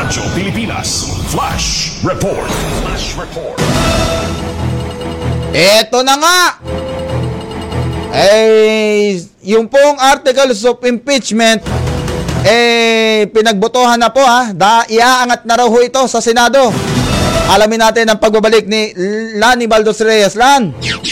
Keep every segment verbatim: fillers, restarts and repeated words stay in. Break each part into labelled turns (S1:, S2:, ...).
S1: Radyo Pilipinas Flash Report. Flash Report.
S2: Eto na nga. Eh, yung pong articles of impeachment, eh, pinagbotohan na po ha. Da, iaangat na raw ho ito sa Senado. Alamin natin ang pagbabalik ni Lani Baldos Reyes. Lan!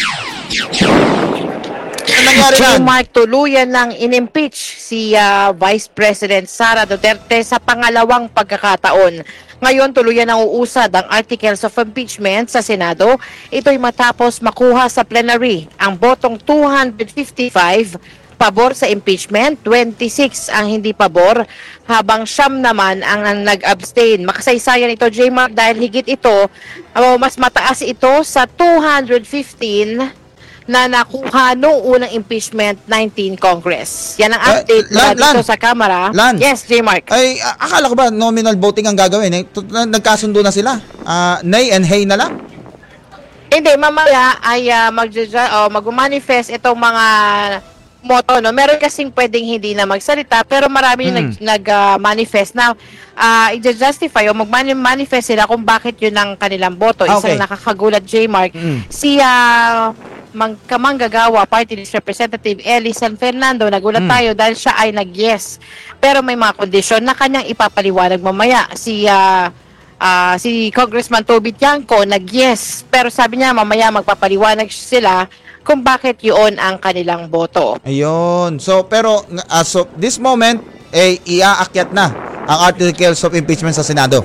S2: Ano nangyari, Lan?
S3: Mark, tuluyan ng inimpeach si uh, Vice President Sara Duterte sa pangalawang pagkakataon. Ngayon, tuluyan ang uusad ang articles of impeachment sa Senado. Ito'y matapos makuha sa plenary ang botong two hundred fifty-five pabor sa impeachment, twenty-six ang hindi pabor, habang siyam naman ang, ang nag-abstain. Makasaysayan ito, J-Mark, dahil higit ito, uh, mas mataas ito sa two hundred fifteen na nakuha noong unang impeachment nineteen Congress. Yan ang update uh, lan, dito lan, sa Kamara.
S2: Lan,
S3: yes, J-Mark.
S2: Ay, akala ko ba nominal voting ang gagawin? Eh? Nagkasundo na sila. Uh, nay and hey na lang?
S3: Hindi, mamaya ay uh, mag- oh, mag-manifest itong mga moto, no? Meron kasing pwedeng hindi na magsalita, pero marami hmm. nag-manifest uh, na uh, i-justify o mag-manifest sila kung bakit yun ang kanilang boto.
S2: Okay.
S3: Isang nakakagulat, J-Mark. Hmm. Si uh, Kamanggagawa Party List Representative Ellie San Fernando, nagulat hmm. tayo dahil siya ay nag-yes. Pero may mga kondisyon na kanyang ipapaliwanag mamaya. Si uh, uh, si Congressman Toby Tiangco nag-yes, pero sabi niya mamaya magpapaliwanag sila kung bakit yun ang kanilang boto.
S2: Ayun. So, pero as of this moment, eh, iaakyat na ang articles of impeachment sa Senado.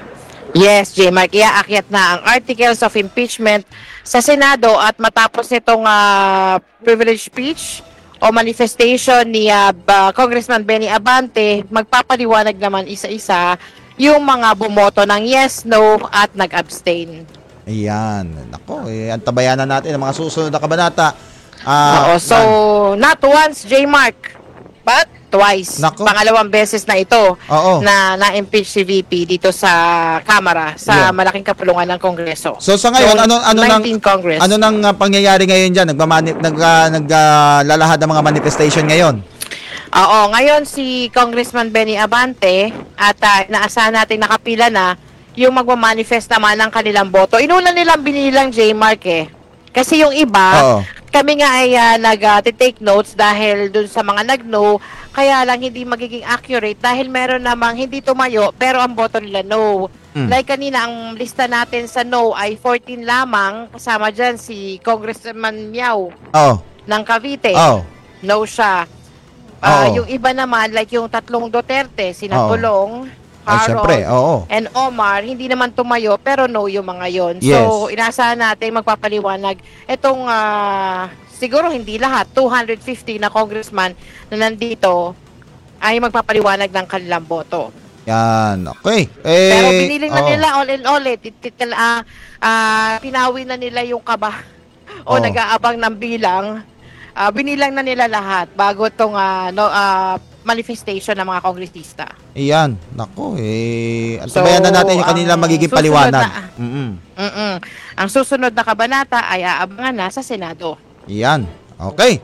S3: Yes, J-Mark, iaakyat na ang articles of impeachment sa Senado at matapos nitong uh, privilege speech o manifestation ni uh, Congressman Benny Abante, magpapaliwanag naman isa-isa yung mga bumoto ng yes, no at nag-abstain.
S2: Ayan. Nako, eh, antabayanan natin ang mga susunod na kabanata.
S3: Uh, Oo, so, man. Not once, J-Mark, but twice. Nako. Pangalawang beses na ito Oo. na na-impeach si V P dito sa Kamara, sa yeah. malaking kapulungan ng Kongreso.
S2: So, sa ngayon, so, ano, ano, nang,
S3: Congress.
S2: ano nang uh, pangyayari ngayon dyan? Naglalahad nag, uh, nag, uh, ng mga manifestation ngayon?
S3: Oo, ngayon si Congressman Benny Abante at uh, inaasahan natin nakapila na yung magmamanifest naman ng kanilang boto. Inulan nilang binilang, J-Mark eh. Kasi yung iba, Oo. kami nga ay uh, nag-take uh, notes dahil dun sa mga nag-no, kaya lang hindi magiging accurate dahil meron namang hindi tumayo pero ang boto nila no. Mm. Like kanina, ang lista natin sa no ay fourteen lamang, kasama dyan si Congressman Miao
S2: oh.
S3: ng Cavite.
S2: Oh.
S3: No siya. Uh, yung iba naman, like yung tatlong Duterte, sina
S2: Oh.
S3: Pulong,
S2: Ay, syempre, oo.
S3: and Omar, hindi naman tumayo, pero no yung mga yon.
S2: Yes.
S3: So, inaasahan natin magpapaliwanag itong, uh, siguro hindi lahat, two hundred fifty na congressman na nandito ay magpapaliwanag ng kanilang boto.
S2: Yan, okay. Eh,
S3: pero biniling na
S2: oh.
S3: nila all in all, eh, titil, uh, uh, pinawi na nila yung kaba o
S2: oh.
S3: nag-aabang ng bilang. Uh, binilang na nila lahat bago itong uh, no, uh, manifestation ng mga kongresista.
S2: Iyan, nako eh. Antabayan so, na natin yung kanila magiging paliwanag. Na, mm-mm.
S3: Mm-mm. Ang susunod na kabanata ay aabangan na sa Senado.
S2: Iyan, okay.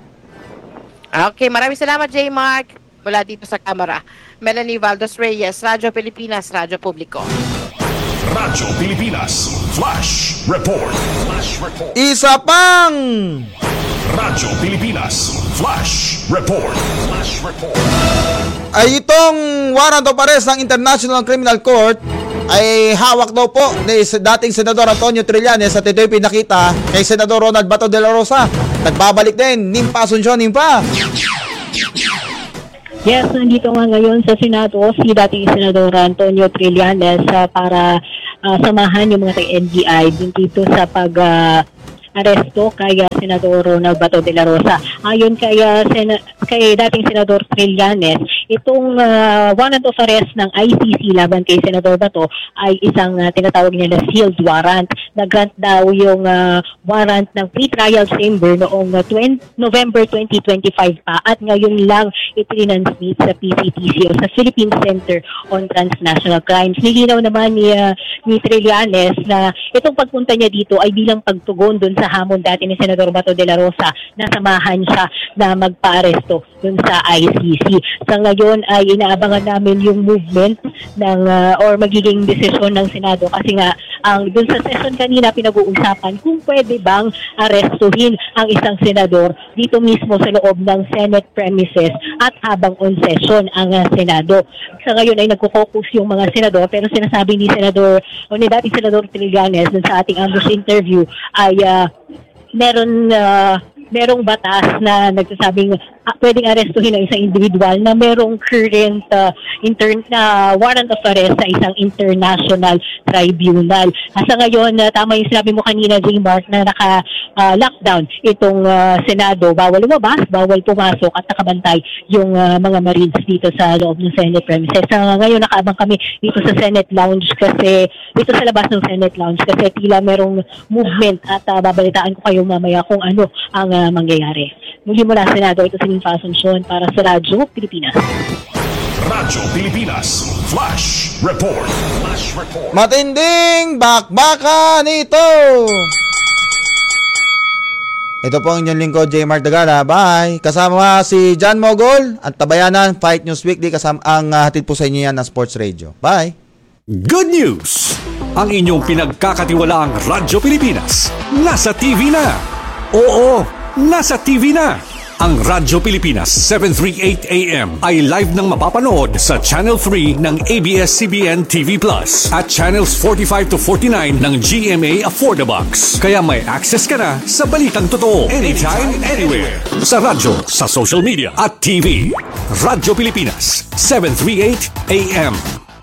S3: Okay, maraming salamat, J-Mark. Mula dito sa Kamara. Melanie Valdos Reyes, Radyo Pilipinas, Radyo Publiko.
S1: Radyo Pilipinas, Flash Report. Flash Report.
S2: Isa pang
S1: Radyo Pilipinas Flash Report. Flash Report.
S2: Ay itong warrant of arrest ng International Criminal Court ay hawak daw po ni dating Senador Antonio Trillanes at ito'y pinakita kay Senador Ronald Bato de la Rosa. Nagbabalik din, Nimpa Asuncion, Nimpa.
S4: Yes, nandito nga ngayon sa Senado si dating Senador Antonio Trillanes uh, para uh, samahan yung mga N B I dito sa pag uh, aresto kay uh, Senador Ronald Bato de la Rosa. Ayon kay, uh, Sena- kay dating Senador Trillanes, itong uh, warrant of arrest ng I C C laban kay Senador Bato ay isang uh, tinatawag nila sealed warrant nag-grant daw yung uh, warrant ng pre-trial chamber noong uh, twenty, November twenty twenty-five pa at ngayon lang ipinansmit sa P C T C o sa Philippine Center on Transnational Crimes. Nilinaw naman ni, uh, ni Trillanes na itong pagpunta niya dito ay bilang pagtugon dun sa hamon dati ni Senador Bato de la Rosa na samahan siya na magpa-aresto dun sa I C C. Sa ngayon ay inaabangan namin yung movement ng uh, or magiging desisyon ng Senado kasi nga ang dun sa session kanina pinag-uusapan kung pwede bang arestuhin ang isang senador dito mismo sa loob ng Senate premises at habang on session ang uh, Senado. Sa ngayon ay nagko-focus yung mga senador pero sinasabi ni Senador o ni dating Senador Trillanes dun sa ating ambush interview ay uh, meron uh, merong batas na nagsasabing uh, pwedeng arestuhin ang isang individual na merong current uh, intern na uh, warrant of arrest sa isang international tribunal. Sa ngayon, uh, tama yung sinabi mo kanina, J-Mark, na naka-lockdown uh, itong uh, Senado. Bawal lumabas, bawal pumasok at nakabantay yung uh, mga Marines dito sa loob ng Senate premises. Uh, ngayon, nakaabang kami dito sa Senate Lounge kasi dito sa labas ng Senate Lounge kasi tila merong movement at uh, babalitaan ko kayo mamaya kung ano ang uh, mangyayari. Muli mula sa Senado, ito si Ninfa Asuncion para sa Radyo Pilipinas.
S1: Radyo Pilipinas Flash Report. Flash Report.
S2: Matinding bakbakan ito! Ito po ang inyong lingkod, J. Mark Dagala. Bye! Kasama si John Mogol at Tabayanan Fight News Weekly. Kasama ang uh, hatid po sa inyo yan ng Sports Radio. Bye!
S5: Good news! Ang inyong pinagkakatiwalaang Radyo Pilipinas nasa T V na! Oo! Nasa T V na! Ang Radyo Pilipinas seven thirty-eight A M ay live nang mapapanood sa Channel three ng A B S C B N T V Plus at Channels forty-five to forty-nine ng G M A Affordabox. Kaya may access ka na sa balitang totoo anytime, anywhere. Sa radyo, sa social media at T V. Radyo Pilipinas seven thirty-eight A M.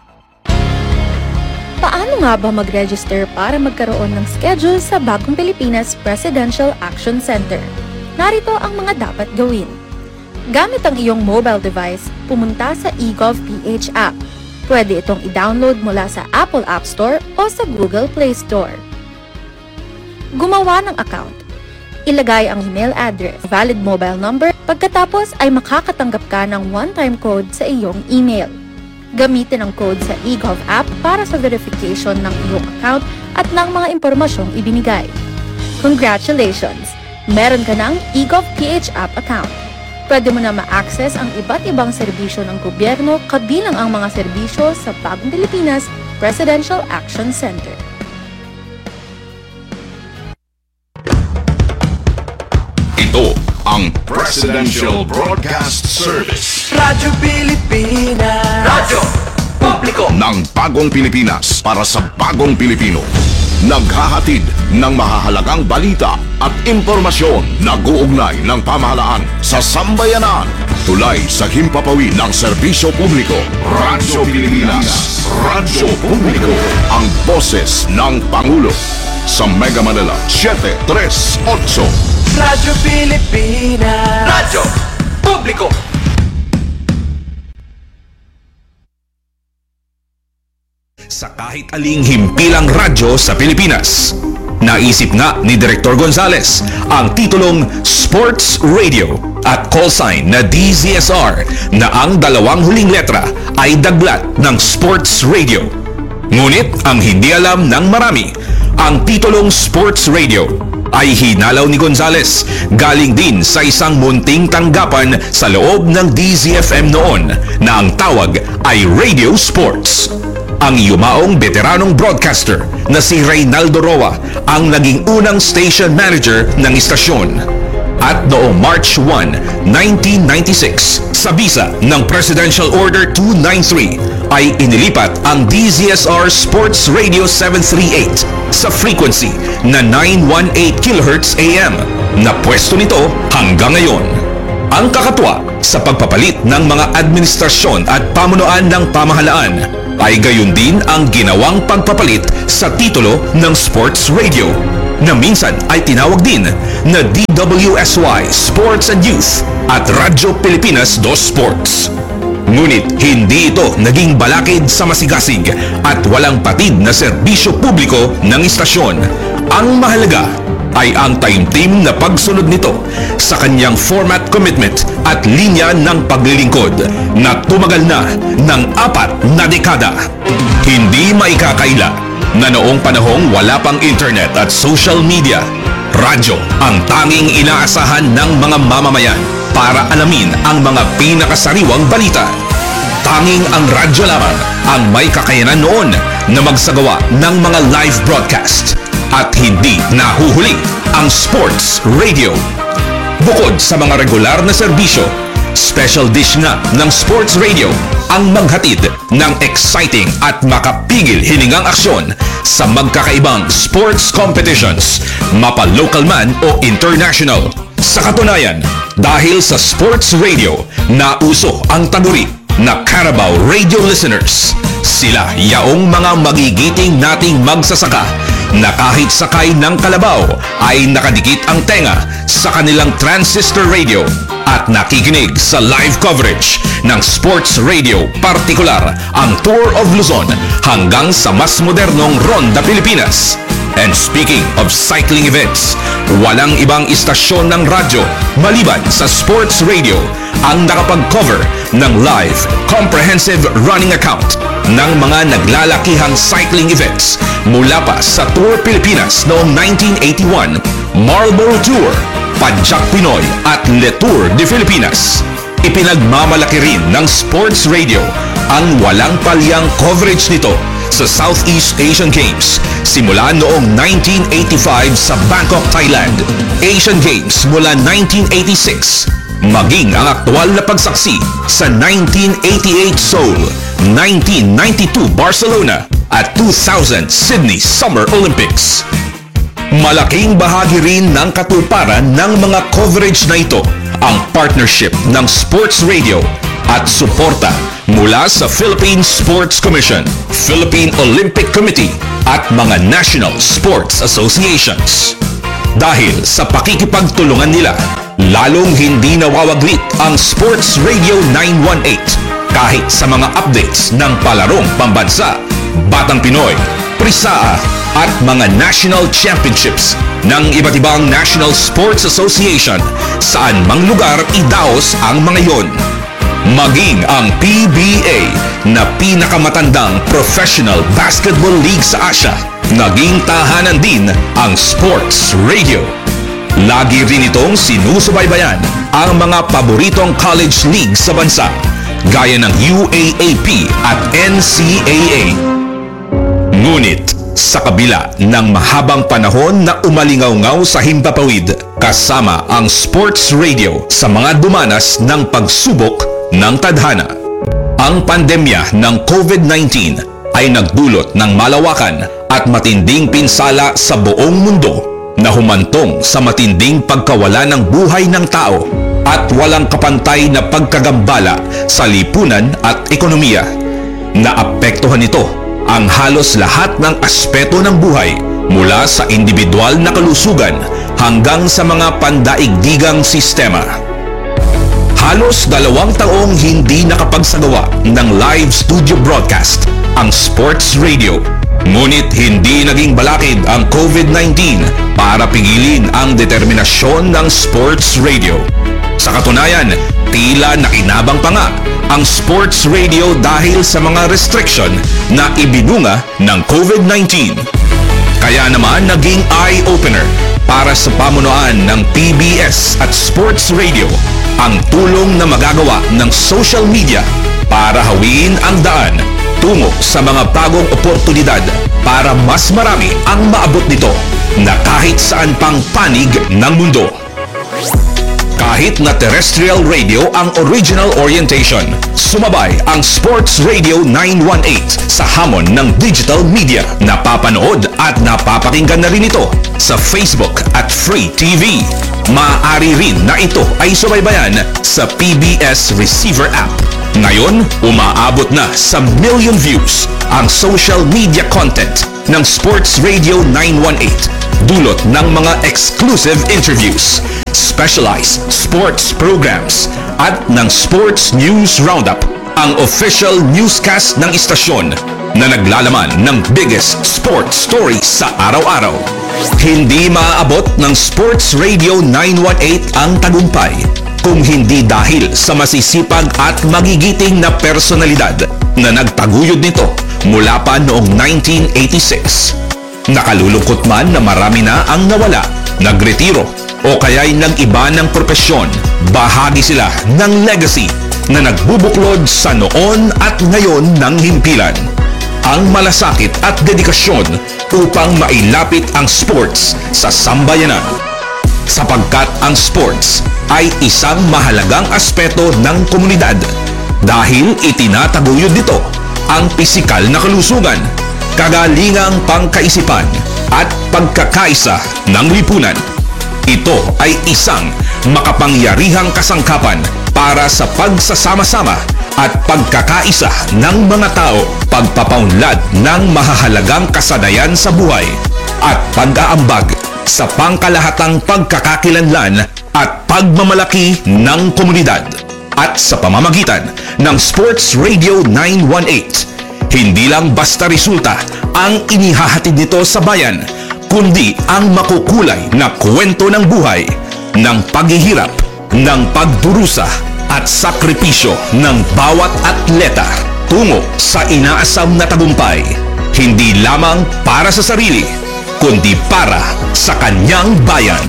S6: Paano nga ba mag-register para magkaroon ng schedule sa Bagong Pilipinas Presidential Action Center? Narito ang mga dapat gawin. Gamit ang iyong mobile device, pumunta sa eGovPH app. Pwede itong i-download mula sa Apple App Store o sa Google Play Store. Gumawa ng account. Ilagay ang email address, valid mobile number, pagkatapos ay makakatanggap ka ng one-time code sa iyong email. Gamitin ang code sa eGov app para sa verification ng iyong account at ng mga impormasyong ibinigay. Congratulations! Meron ka ng eGovPH app account. Pwede mo na ma-access ang iba't ibang serbisyo ng gobyerno kabilang ang mga serbisyo sa Bagong Pilipinas Presidential Action Center.
S1: Ito ang Presidential Broadcast Service.
S7: Radyo Pilipinas. Radyo Publiko
S1: Ng Bagong Pilipinas para sa Bagong Pilipino. Naghahatid ng mahahalagang balita at impormasyon na guugnay ng pamahalaan sa sambayanan. Tulay sa himpapawid ng serbisyo publiko. Radyo Pilipinas. Radyo Publiko. Ang boses ng Pangulo. Sa Mega Manila, seven three eight.
S7: Radyo Pilipinas. Radyo Publiko.
S8: Sa kahit aling himpilang radyo sa Pilipinas. Naisip nga ni Director Gonzales ang titulong Sports Radio at call sign na D Z S R na ang dalawang huling letra ay daglat ng Sports Radio. Ngunit ang hindi alam ng marami, ang titulong Sports Radio ay hinalaw ni Gonzales galing din sa isang munting tanggapan sa loob ng D Z F M noon na ang tawag ay Radio Sports. Ang yumaong veteranong broadcaster na si Reynaldo Roa ang naging unang station manager ng istasyon. At noong March first, nineteen ninety-six, sa bisa ng Presidential Order two ninety-three, ay inilipat ang D Z S R Sports Radio seven thirty-eight sa frequency na nine eighteen kilohertz A M na pwesto nito hanggang ngayon. Ang kakatwa sa pagpapalit ng mga administrasyon at pamunuan ng pamahalaan ay gayon din ang ginawang pagpapalit sa titulo ng Sports Radio na minsan ay tinawag din na D W S Y Sports and Youth at Radyo Pilipinas two Sports. Ngunit hindi ito naging balakid sa masigasig at walang patid na serbisyo publiko ng istasyon. Ang mahalaga ay ang taimtim na pagsunod nito sa kanyang format commitment at linya ng paglilingkod na tumagal na ng apat na dekada. Hindi maikakaila na noong panahong wala pang internet at social media, radyo ang tanging inaasahan ng mga mamamayan para alamin ang mga pinakasariwang balita. Tanging ang radyo lamang ang may kakayanan noon na magsagawa ng mga live broadcast at hindi nahuhuli ang sports radio. Bukod sa mga regular na serbisyo, special dish nga ng sports radio ang maghatid ng exciting at makapigil hiningang aksyon sa magkakaibang sports competitions, mapa-local man o international. Sa katunayan, dahil sa sports radio, nauso ang taguri na Carabao Radio listeners. Sila yaong mga magigiting nating magsasaka na kahit sakay ng kalabaw ay nakadikit ang tenga sa kanilang transistor radio at nakikinig sa live coverage ng sports radio, partikular ang Tour of Luzon hanggang sa mas modernong Ronda Pilipinas. And speaking of cycling events, walang ibang istasyon ng radyo maliban sa sports radio ang nakapag-cover ng live, comprehensive running account ng mga naglalakihang cycling events mula pa sa Tour Pilipinas noong nineteen eighty-one, Marlboro Tour, Padjak Pinoy at Le Tour de Filipinas. Ipinagmamalaki rin ng sports radio ang walang palyang coverage nito sa Southeast Asian Games simula noong nineteen eighty-five sa Bangkok, Thailand, Asian Games mula nineteen eighty-six, maging ang aktual na pagsaksi sa nineteen eighty-eight Seoul, nineteen ninety-two Barcelona at two thousand Sydney Summer Olympics. Malaking bahagi rin ng katuparan ng mga coverage na ito ang partnership ng sports radio at suporta mula sa Philippine Sports Commission, Philippine Olympic Committee at mga national sports associations. Dahil sa pakikipagtulungan nila, lalong hindi nawawaglit ang Sports Radio nine one eight kahit sa mga updates ng palarong pambansa, Batang Pinoy, Prisaa at mga national championships ng iba't ibang National Sports Association saan mang lugar idaos ang mga yon. Maging ang P B A na pinakamatandang professional basketball league sa Asia, naging tahanan din ang sports radio. Lagi rin itong sinusubaybayan ang mga paboritong college league sa bansa, gaya ng U A A P at N C A A. Ngunit sa kabila ng mahabang panahon na umalingaw-ngaw sa himpapawid, kasama ang sports radio sa mga dumanas ng pagsubok ng tadhana. Ang pandemya ng COVID nineteen ay nagdulot ng malawakan at matinding pinsala sa buong mundo na humantong sa matinding pagkawala ng buhay ng tao at walang kapantay na pagkagambala sa lipunan at ekonomiya. Naapektuhan nito ang halos lahat ng aspeto ng buhay mula sa individual na kalusugan hanggang sa mga pandaigdigang sistema. Halos dalawang taong hindi nakapagsagawa ng live studio broadcast ang sports radio. Ngunit hindi naging balakid ang COVID nineteen para pigilin ang determinasyon ng sports radio. Sa katunayan, tila nakinabang pa nga ang sports radio dahil sa mga restriction na ibinunga ng COVID nineteen. Kaya naman naging eye-opener para sa pamunuan ng P B S at sports radio ang tulong na magagawa ng social media para hawiin ang daan tungo sa mga bagong oportunidad para mas marami ang maabot nito na kahit saan pang panig ng mundo. Kahit na terrestrial radio ang original orientation, sumabay ang Sports Radio nine one eight sa hamon ng digital media. Napapanood at napapakinggan na rin ito sa Facebook at Free T V. Maaari rin na ito ay subaybayan sa P B S Receiver app. Ngayon, umaabot na sa million views ang social media content ng Sports Radio nine one eight. Dulot ng mga exclusive interviews, specialized sports programs, at ng sports news roundup ang official newscast ng istasyon na naglalaman ng biggest sports stories sa araw-araw. Hindi maaabot ng Sports Radio nine one eight ang tagumpay kung hindi dahil sa masisipag at magigiting na personalidad na nagtaguyod nito mula pa noong nineteen eighty-six. Nakalulungkot man na marami na ang nawala, nagretiro o kaya'y nag-iba ng propesyon, bahagi sila ng legacy na nagbubuklod sa noon at ngayon ng himpilan. Ang malasakit at dedikasyon upang mailapit ang sports sa sambayanan. Sapagkat ang sports ay isang mahalagang aspeto ng komunidad dahil itinataguyod nito ang pisikal na kalusugan, kagalingang pangkaisipan at pagkakaisa ng lipunan. Ito ay isang makapangyarihang kasangkapan para sa pagsasama-sama at pagkakaisa ng mga tao, pagpapaunlad ng mahahalagang kasanayan sa buhay at pag-aambag sa pangkalahatang pagkakakilanlan at pagmamalaki ng komunidad. At sa pamamagitan ng Sports Radio nine one eight, hindi lang basta resulta ang inihahatid nito sa bayan, kundi ang makukulay na kwento ng buhay, ng paghihirap, ng pagdurusa at sakripisyo ng bawat atleta tungo sa inaasam na tagumpay, hindi lamang para sa sarili, kundi para sa kanyang bayan.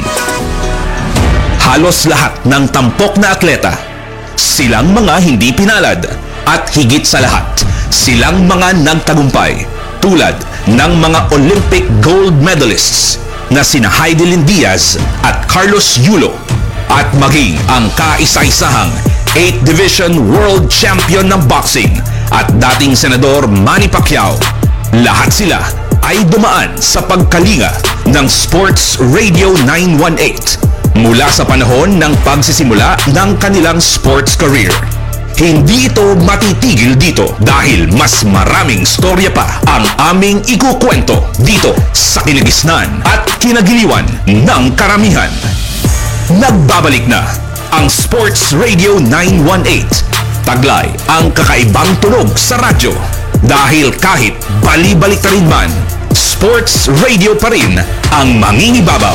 S8: Halos lahat ng tampok na atleta, silang mga hindi pinalad at higit sa lahat, silang mga nagtagumpay tulad ng mga Olympic gold medalists na sina Heidelin Diaz at Carlos Yulo at maging ang kaisa-isahang eighth Division World Champion ng boxing at dating Senador Manny Pacquiao. Lahat sila ay dumaan sa pagkalinga ng Sports Radio nine one eight mula sa panahon ng pagsisimula ng kanilang sports career. Hindi ito matitigil dito dahil mas maraming storya pa ang aming ikukwento dito sa kinagisnan at kinagiliwan ng karamihan. Nagbabalik na ang Sports Radio nine one eight. Taglay ang kakaibang tunog sa radyo dahil kahit bali-balik na rin man, Sports Radio pa rin ang mangingibabaw.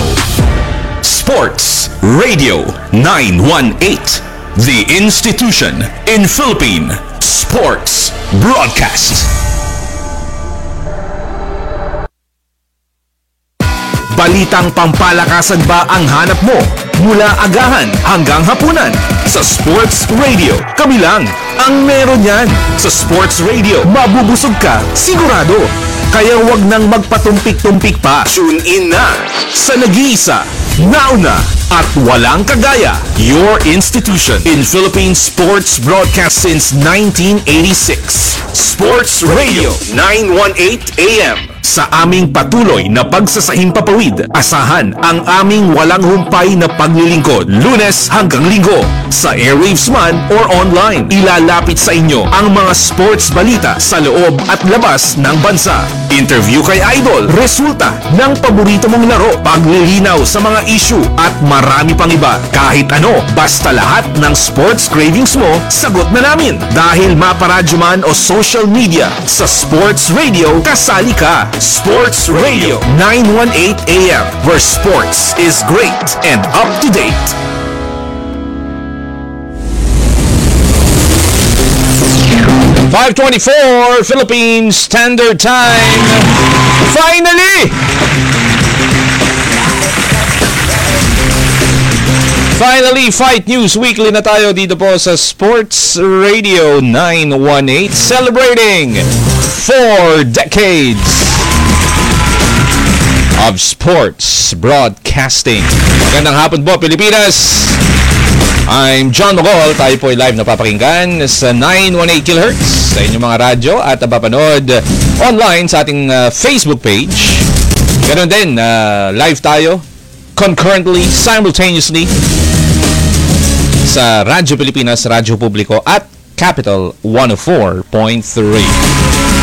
S8: Sports Radio nine one eight, the institution in Philippine sports broadcast. Balitang pampalakasan ba ang hanap mo? Mula agahan hanggang hapunan sa Sports Radio. Kami lang ang meron yan. Sa Sports Radio, mabubusog ka, sigurado. Kaya wag nang magpatumpik-tumpik pa. Tune in na sa nag-iisa, nauna at walang kagaya, your institution in Philippine sports broadcast since nineteen eighty-six. Sports Radio nine one eight A M. Sa aming patuloy na pagsasahimpapawid, asahan ang aming walang humpay na paglilingkod, Lunes hanggang Linggo, sa airwaves man or online. Ilalapit sa inyo ang mga sports balita sa loob at labas ng bansa. Interview kay Idol, resulta ng paborito mong laro, paglilinaw sa mga issue at marami pang iba. Kahit ano, basta lahat ng sports cravings mo, sagot na namin. Dahil maparadyo man o social media, sa Sports Radio, kasali ka. Sports Radio nine one eight A M, where sports is great and up to date.
S9: five twenty-four Philippine Standard Time. Finally! Finally, Fight News Weekly na tayo dito po sa Sports Radio nine one eight, celebrating four decades of sports broadcasting. Magandang hapon po, Pilipinas! I'm John Mogol. Tayo po ay live na papakinggan sa nine one eight kilohertz sa inyong mga radyo at napapanood online sa ating uh, Facebook page. Ganon din, uh, live tayo concurrently, simultaneously sa Radyo Pilipinas, Radyo Publiko at Capital one oh four point three.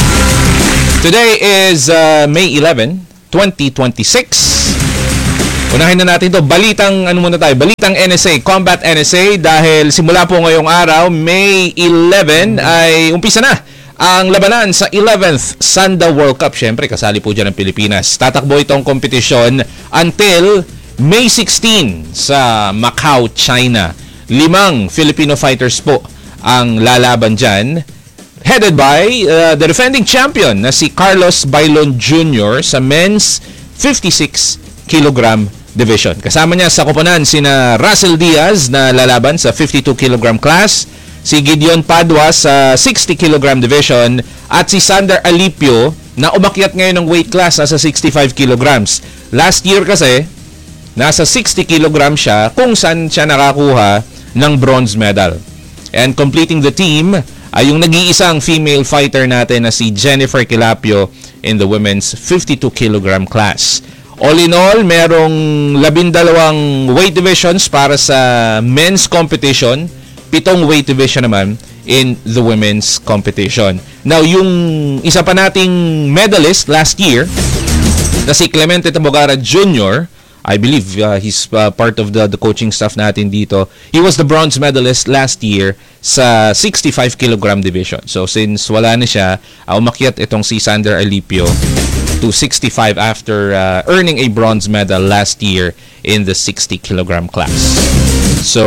S9: Today is uh, May eleventh, twenty twenty-six. Unahin na natin to. Balitang, ano muna tayo? Balitang N S A, Combat N S A, dahil simula po ngayong araw, May eleventh, ay umpisa na ang labanan sa eleventh Sanda World Cup. Siyempre, kasali po dyan ang Pilipinas. Tatakbo itong kompetisyon until May sixteenth sa Macau, China. Limang Filipino fighters po ang lalaban dyan. Headed by uh, the defending champion na si Carlos Bailon Junior sa men's fifty-six kilogram division. Kasama niya sa koponan sina Russell Diaz na lalaban sa fifty-two kilogram class, si Gideon Padua sa sixty kilogram division, at si Sander Alipio na umakyat ngayon ng weight class sa sixty-five kilograms. Last year kasi, nasa sixty kilogram siya kung saan siya nakakuha ng bronze medal. And completing the team ay yung nag-iisang female fighter natin na si Jennifer Quilapio in the women's fifty-two kilogram class. All in all, merong labindalawang weight divisions para sa men's competition, pitong weight division naman in the women's competition. Now, yung isa pa nating medalist last year, na si Clemente Tabogara Junior, I believe uh, he's uh, part of the, the coaching staff natin dito. He was the bronze medalist last year sa sixty-five kilogram division. So, since wala na siya, uh, umakyat itong si Sander Alipio to sixty-five after uh, earning a bronze medal last year in the sixty kilogram class. So,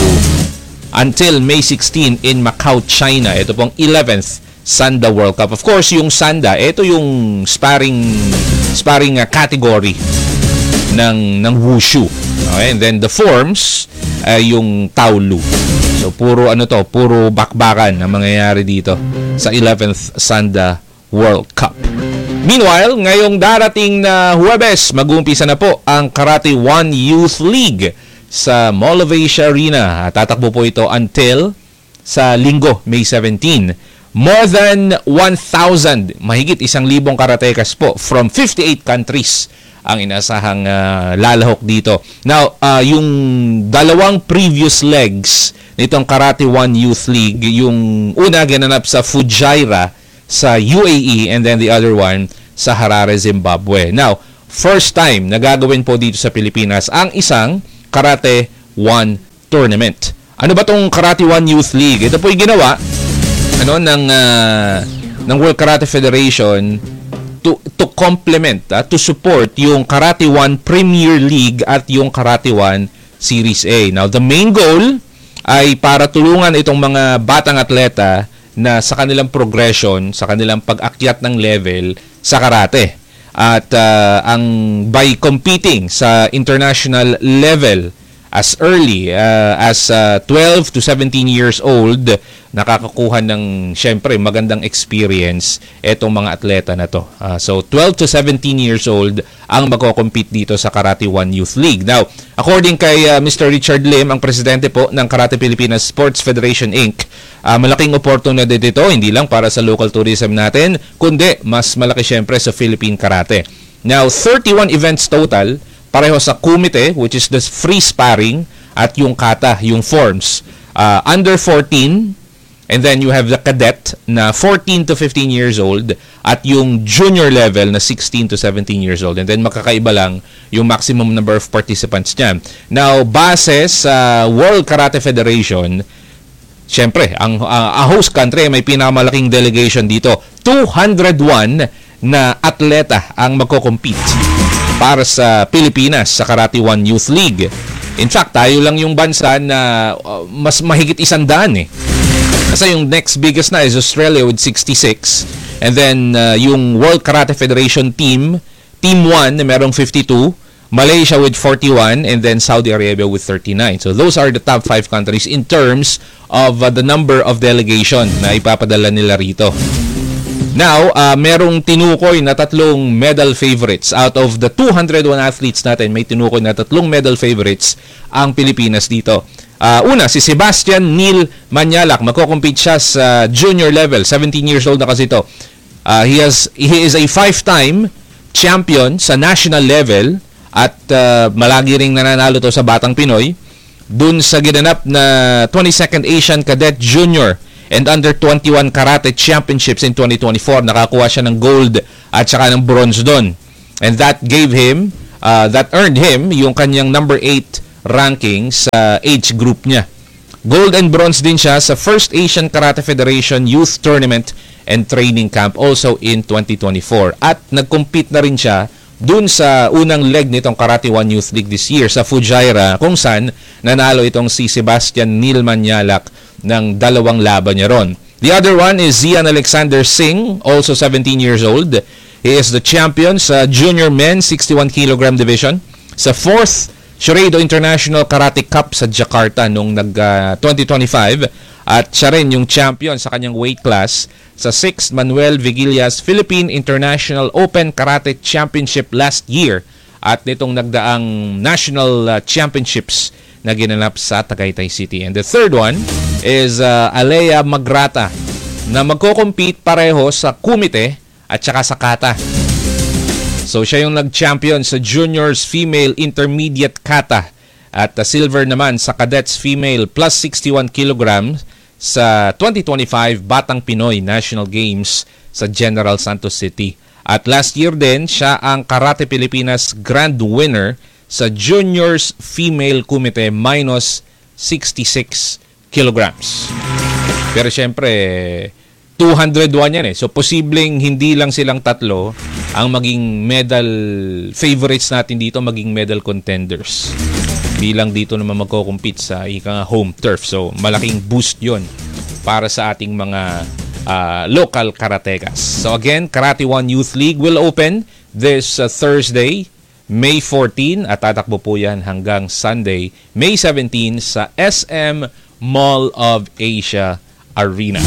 S9: until May sixteenth in Macau, China, ito pong eleventh Sanda World Cup. Of course, yung Sanda, ito yung sparring sparring uh, category ng ng wushu. Okay? And then the forms ay uh, yung Taolu. So, puro ano to, puro bakbakan ang mangyayari dito sa eleventh Sanda World Cup. Meanwhile, ngayong darating na Huwebes, mag-uumpisa na po ang Karate One Youth League sa Mall of Asia Arena. Tatakbo po ito until sa Linggo, May seventeenth. More than one thousand, mahigit isang libong karatekas po from fifty-eight countries ang inasahang uh, lalahok dito. Now, uh, yung dalawang previous legs nitong Karate One Youth League, yung una ginanap sa Fujairah sa U A E, and then the other one sa Harare, Zimbabwe. Now, first time na gagawin po dito sa Pilipinas ang isang Karate One tournament. Ano ba tong Karate One Youth League? Ito po yung ginawa ano ng uh, ng World Karate Federation to to complement, uh, to support yung Karate One Premier League at yung Karate One Series A. Now, the main goal ay para tulungan itong mga batang atleta na sa kanilang progression, sa kanilang pag-akyat ng level sa karate. At uh, ang by competing sa international level as early uh, as uh, twelve to seventeen years old, nakakakuha ng syempre magandang experience etong mga atleta na to. Uh, so twelve to seventeen years old ang magko-compete dito sa Karate One Youth League. Now, according kay uh, Mister Richard Lim, ang presidente po ng Karate Pilipinas Sports Federation Incorporated, uh, malaking opportunity dito hindi lang para sa local tourism natin, kundi mas malaki syempre sa Philippine Karate. Now, thirty-one events total, pareho sa kumite, which is the free sparring, at yung kata, yung forms. Uh, under fourteen, and then you have the cadet na fourteen to fifteen years old, at yung junior level na sixteen to seventeen years old. And then makakaiba lang yung maximum number of participants niyan. Now, base sa World Karate Federation, syempre, ang uh, a host country may pinakamalaking delegation dito. two hundred one na atleta ang magko-compete para sa Pilipinas sa Karate One Youth League. In fact, tayo lang yung bansa na uh, mas mahigit isang daan eh. Kasi yung next biggest na is Australia with sixty-six. And then uh, yung World Karate Federation team, Team one na merong fifty-two, Malaysia with forty-one, and then Saudi Arabia with thirty-nine. So those are the top five countries in terms of uh, the number of delegation na ipapadala nila rito. Now, uh, merong tinukoy na tatlong medal favorites. Out of the two hundred one athletes natin, may tinukoy na tatlong medal favorites ang Pilipinas dito. Uh, una, si Sebastian Neil Manyalak. Magko-compete siya sa junior level. seventeen years old na kasi ito. Uh, he, has, he is a five-time champion sa national level at uh, malagi ring nananalo to sa Batang Pinoy. Dun sa ginanap na twenty-second Asian Cadet Junior and under twenty-one Karate Championships in twenty twenty-four. Nakakuha siya ng gold at saka ng bronze doon. And that gave him uh, that earned him yung kanyang number eight ranking sa age group niya. Gold and bronze din siya sa First Asian Karate Federation Youth Tournament and Training Camp also in twenty twenty-four. At nag-compete na rin siya dun sa unang leg nitong Karate One Youth League this year sa Fujairah, kung saan nanalo itong si Sebastian Nilman Yalak ng dalawang laban niya ron. The other one is Zian Alexander Singh, also seventeen years old. He is the champion sa Junior Men sixty-one kilogram division sa fourth Shureido International Karate Cup sa Jakarta noong nag uh, twenty twenty-five, at siya rin yung champion sa kanyang weight class sa sixth Manuel Vigilias Philippine International Open Karate Championship last year at nitong nagdaang National uh, Championships na ginanap sa Tagaytay City. And the third one is uh, Alea Magrata na magko-compete pareho sa kumite at saka sa kata. So siya yung nag-champion sa Juniors Female Intermediate Kata at uh, silver naman sa Cadets Female plus sixty-one kilograms sa twenty twenty-five Batang Pinoy National Games sa General Santos City. At last year din, siya ang Karate Pilipinas Grand Winner sa Juniors Female Kumite minus sixty-six kilograms. Pero syempre, two hundred one yan eh. So, posibleng hindi lang silang tatlo ang maging medal favorites natin dito, maging medal contenders. Bilang dito naman magko-compete sa ika home turf. So, malaking boost yon para sa ating mga uh, local karatekas. So, again, Karate One Youth League will open this uh, Thursday, May fourteenth, at tatakbo po yan hanggang Sunday, May seventeenth sa S M Mall of Asia Arena.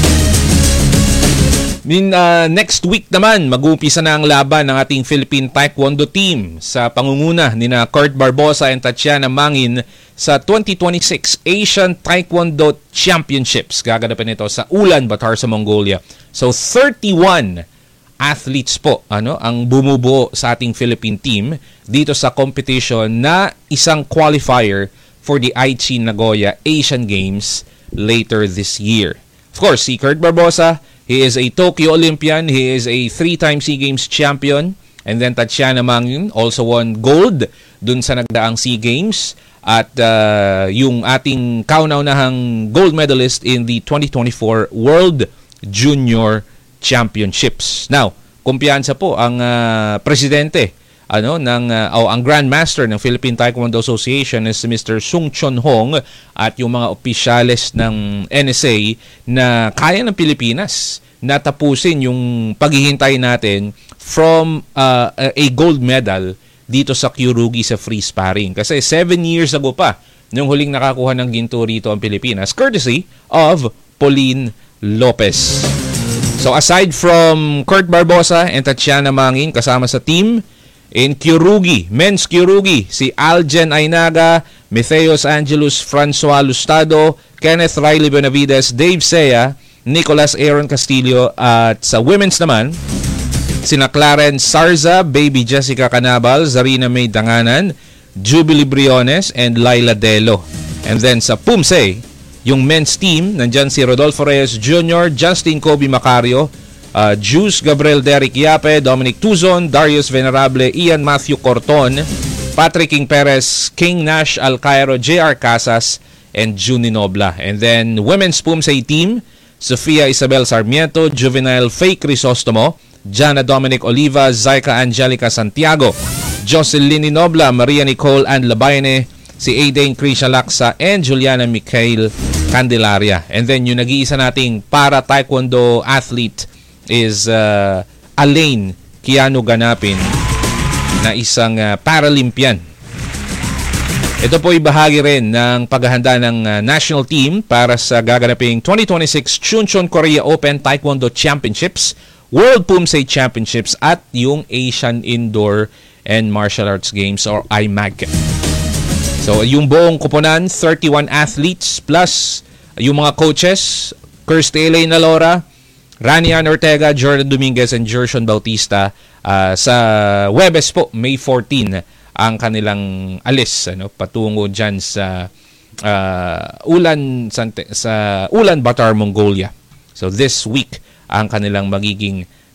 S9: In, uh, next week naman, mag-uumpisa na ang laban ng ating Philippine Taekwondo team sa pangunguna ni na Kurt Barbosa and Tatiana Mangin sa twenty twenty-six Asian Taekwondo Championships. Gaganapin ito sa Ulaanbaatar sa Mongolia. So thirty-one athletes po ano ang bumubuo sa ating Philippine team dito sa competition na isang qualifier for the Aichi Nagoya Asian Games later this year. Of course, si Kurt Barbosa, he is a Tokyo Olympian. He is a three-time SEA Games champion. And then Tatiana Mangin also won gold dun sa nagdaang SEA Games. At uh, yung ating kauna-unahang gold medalist in the twenty twenty-four World Junior Championships. Now, kumpiyansa po ang uh, presidente ano ng uh, oh, ang Grandmaster ng Philippine Taekwondo Association is Mister Sung Chon Hong at yung mga opisyales ng N S A na kaya ng Pilipinas na tapusin yung paghihintay natin from uh, a gold medal dito sa Kyorugi sa free sparring. Kasi seven years ago pa nung huling nakakuha ng ginto rito ang Pilipinas, courtesy of Pauline Lopez. So aside from Kurt Barbosa and Tatiana Mangin kasama sa team, in Kyorugi, men's Kyorugi, si Aljen Ainaga, Matheus Angelus Francois Lustado, Kenneth Riley Benavides, Dave Sea, Nicolas Aaron Castillo, at sa women's naman, sina Clarence Sarza, Baby Jessica Canabal, Zarina May Danganan, Jubilee Briones, and Laila Delo. And then sa Pumse, yung men's team, nandyan si Rodolfo Reyes Junior, Justin Kobe Macario, Uh, Juice Gabriel Derek Yape, Dominic Tuzon, Darius Venerable, Ian Matthew Corton, Patrick King Perez, King Nash Alcairo, J R Casas, and Juni Nobla. And then women's Pumsay team, Sofia Isabel Sarmiento, Juvenile Faye Crisostomo, Jana Dominic Oliva, Zaika Angelica Santiago, Jocelyn Nobla, Maria Nicole Ann Labayne, si Aiden Krisha Laksa, and Juliana Mikhail Candelaria. And then yung nag-iisa nating para taekwondo athlete is uh, Alain Kiano Ganapin na isang uh, Paralympian. Ito po ay bahagi rin ng paghahanda ng uh, national team para sa gaganaping twenty twenty-six Chuncheon Korea Open Taekwondo Championships, World Pumsay Championships at yung Asian Indoor and Martial Arts Games or I M A G. So yung buong koponan, thirty-one athletes plus yung mga coaches, Kirsty Elaine Nalora, Ranian Ortega, Jordan Dominguez, and Jerson Bautista. Uh, sa Huwebes po, May fourteenth, ang kanilang alis ano, patungo dyan sa uh, Ulan sa, sa Ulaanbaatar, Mongolia. So this week, ang kanilang magiging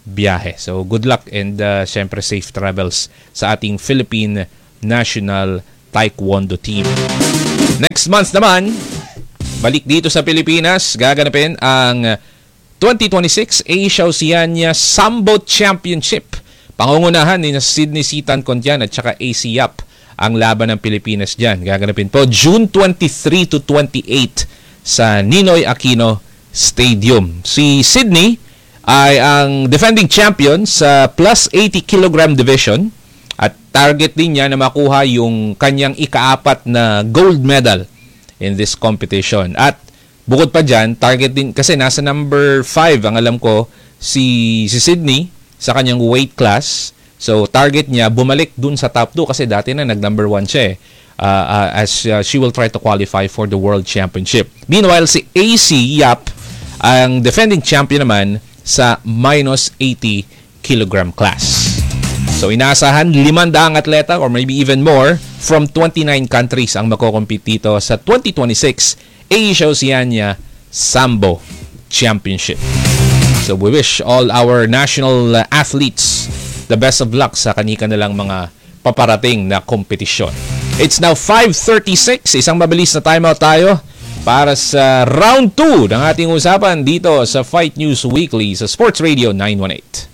S9: biyahe. So good luck and uh, syempre safe travels sa ating Philippine National Taekwondo team. Next month naman, balik dito sa Pilipinas, gaganapin ang twenty twenty-six Asia Oceania Sambo Championship. Pangungunahan ni Sydney Sitan Contian at saka A C Yap ang laban ng Pilipinas dyan. Gaganapin po June twenty-three to twenty-eight sa Ninoy Aquino Stadium. Si Sydney ay ang defending champion sa plus eighty kilogram division at target din niya na makuha yung kanyang ikaapat na gold medal in this competition. At bukod pa dyan, target din, kasi nasa number five ang alam ko si, si Sydney sa kanyang weight class. So target niya bumalik dun sa top two kasi dati na nag number one siya eh. Uh, uh, as uh, she will try to qualify for the World Championship. Meanwhile, si A C Yap ang defending champion naman sa minus eighty kilogram class. So inaasahan limandang atleta or maybe even more from twenty-nine countries ang makocompete dito sa twenty twenty-six Asia Oceania Sambo Championship. So we wish all our national uh, athletes the best of luck sa kani-kanilang mga paparating na kompetisyon. It's now five thirty-six. Isang mabilis na timeout tayo para sa round two ng ating usapan dito sa Fight News Weekly sa Sports Radio nine one eight.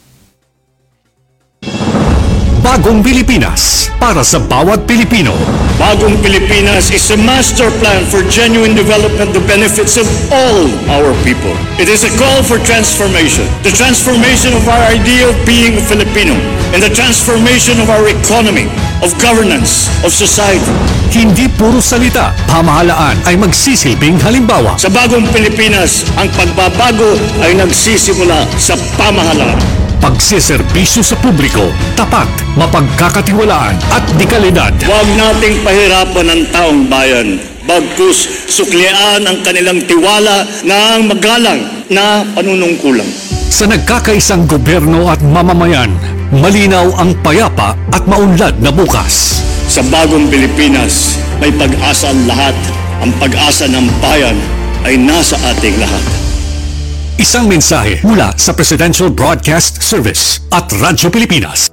S5: Bagong Pilipinas para sa bawat Pilipino.
S10: Bagong Pilipinas is a master plan for genuine development that benefits of all our people. It is a call for transformation. The transformation of our idea of being a Filipino and the transformation of our economy, of governance, of society.
S5: Hindi puro salita, pamahalaan ay magsisilbing halimbawa.
S10: Sa Bagong Pilipinas, ang pagbabago ay nagsisimula sa pamahalaan.
S5: Pagsiservisyo sa publiko, tapat, mapagkakatiwalaan at dekalidad.
S10: Huwag nating pahirapan ang taong bayan. Bagkus, suklian ang kanilang tiwala na ang magalang na panunungkulan.
S5: Sa nagkakaisang gobyerno at mamamayan, malinaw ang payapa at maunlad na bukas.
S10: Sa Bagong Pilipinas, may pag-asa ang lahat. Ang pag-asa ng bayan ay nasa ating lahat.
S5: Isang mensahe mula sa Presidential Broadcast Service at Radyo Pilipinas.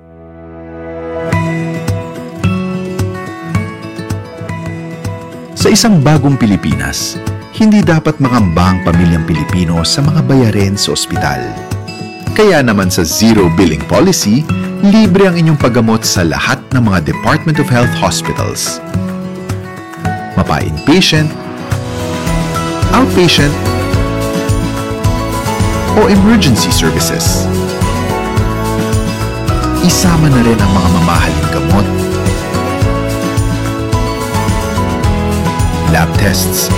S11: Sa isang bagong Pilipinas, hindi dapat mangamba ang pamilyang Pilipino sa mga bayarin sa ospital. Kaya naman sa Zero Billing Policy, libre ang inyong paggamot sa lahat ng mga Department of Health hospitals. Mapa-inpatient, outpatient, o emergency services. Isama na rin ang mga mamahaling gamot, lab tests,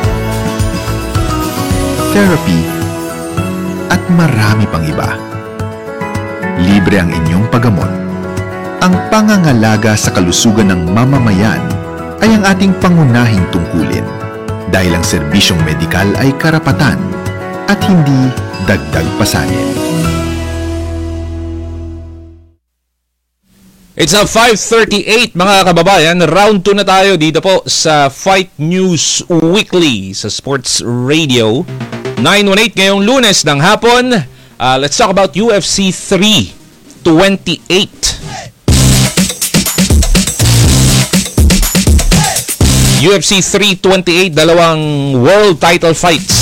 S11: therapy, at marami pang iba. Libre ang inyong paggamot. Ang pangangalaga sa kalusugan ng mamamayan ay ang ating pangunahing tungkulin dahil ang serbisyong medikal ay karapatan at hindi dagdag pasanin.
S9: It's now five thirty-eight mga kababayan. Round two na tayo dito po sa Fight News Weekly sa Sports Radio nine one eight ngayong Lunes ng hapon. Uh, let's talk about U F C three twenty-eight. U F C three twenty-eight, dalawang world title fights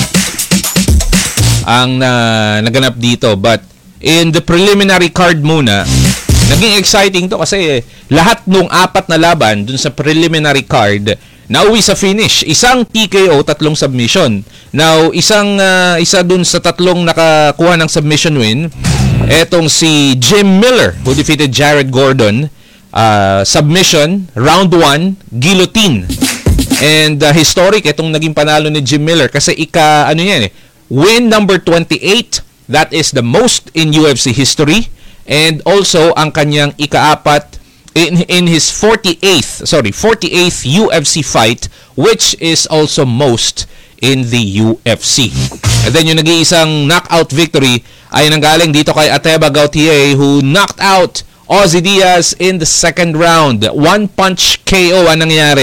S9: ang uh, naganap dito. But in the preliminary card muna, naging exciting to kasi lahat nung apat na laban dun sa preliminary card nauwi sa finish. Isang T K O, tatlong submission. Now, isang uh, isa dun sa tatlong nakakuha ng submission win, etong si Jim Miller who defeated Jared Gordon. Uh, submission, round one, guillotine. And uh, historic itong naging panalo ni Jim Miller kasi ika, ano yan eh, win number twenty-eight, that is the most in U F C history. And also ang kanyang ikaapat in in his forty-eighth, sorry, forty-eighth U F C fight, which is also most in the U F C. And then yung nag-iisang knockout victory ay nanggaling dito kay Ateba Gautier who knocked out Ozzy Diaz in the second round. One punch K O ang nangyari.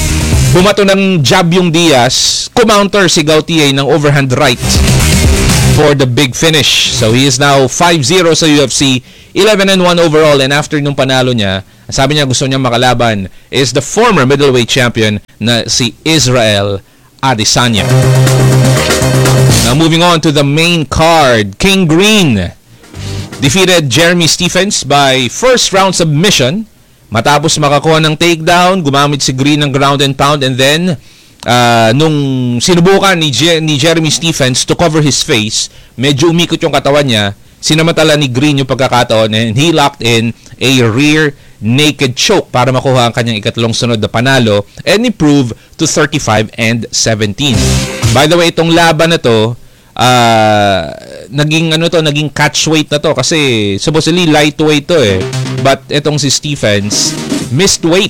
S9: Bumato ng jab yung Diaz, kumounter si Gautier ng overhand right. for the big finish. So he is now five zero sa U F C, eleven and one overall, and after nung panalo niya, sabi niya gusto niya makalaban is the former middleweight champion na si Israel Adesanya. Now moving on to the main card, King Green defeated Jeremy Stephens by first round submission. Matapos makakuha ng takedown, gumamit si Green ng ground and pound, and then uh, nung sinubukan ni, Je- ni Jeremy Stephens to cover his face, medyo umikot yung katawan niya, sinamantala ni Green yung pagkakataon, and he locked in a rear naked choke para makuha ang kanyang ikatlong sunod na panalo and improve to thirty-five and seventeen. By the way, itong laban na to, Uh, naging ano to, naging catch weight na to kasi supposedly lightweight to eh. But itong si Stephens missed weight.